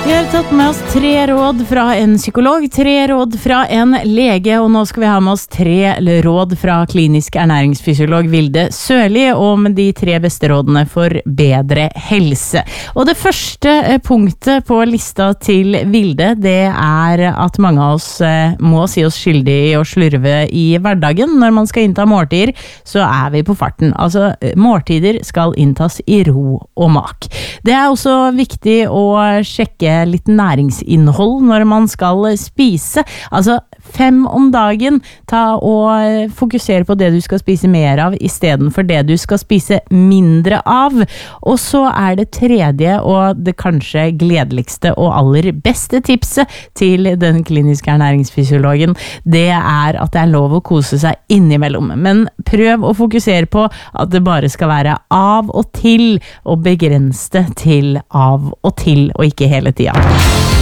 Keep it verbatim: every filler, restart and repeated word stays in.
Vi har tatt med oss tre råd fra en psykolog, tre råd fra en lege, og nå skal vi ha med oss tre råd fra klinisk ernæringsfysiolog Vilde Sørli om de tre beste rådene for bedre helse. Og det første punktet på lista til Vilde, det er at mange av oss må si oss skyldige i å slurve i hverdagen. Når man skal innta måltider, så er vi på farten. Altså, måltider skal inntas i ro og mak. Det er også viktig å sjekke litt næringsinnhold når man skal spise. Altså fem om dagen. Ta og fokusere på det du skal spise mer av i stedet for det du skal spise mindre av. Og så er det tredje og det kanskje gledeligste og aller beste tipset til den kliniske ernæringsfysiologen. Det er at det er lov å kose seg innimellom. Men prøv å fokusere på at det bare skal være av og til, og begrense det til av og til, og ikke hele tida.